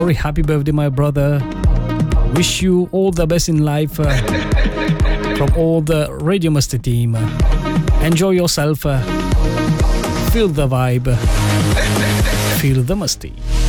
Very happy birthday, my brother. Wish you all the best in life from all the Radio Masti team. Enjoy yourself. Feel the vibe. Feel the Masti.